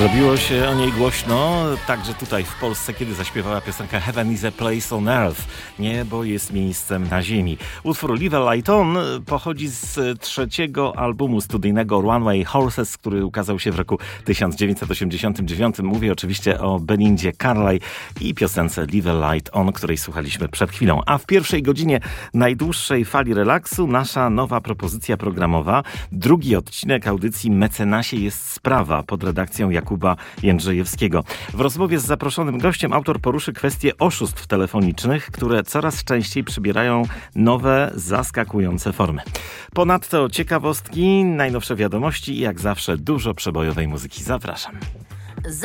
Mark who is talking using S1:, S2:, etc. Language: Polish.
S1: Zrobiło się o niej głośno, także tutaj w Polsce, kiedy zaśpiewała piosenkę Heaven is a place on earth. Niebo jest miejscem na ziemi. Utwór Leave a Light On pochodzi z trzeciego albumu studyjnego Runaway Horses, który ukazał się w roku 1989. Mówię oczywiście o Belindzie Carlisle i piosence Leave a Light On, której słuchaliśmy przed chwilą. A w pierwszej godzinie najdłuższej fali relaksu nasza nowa propozycja programowa. Drugi odcinek audycji Mecenasie jest sprawa pod redakcją Jakuba Jędrzejewskiego. W rozmowie z zaproszonym gościem autor poruszy kwestie oszustw telefonicznych, które coraz częściej przybierają nowe, zaskakujące formy. Ponadto ciekawostki, najnowsze wiadomości i jak zawsze dużo przebojowej muzyki. Zapraszam.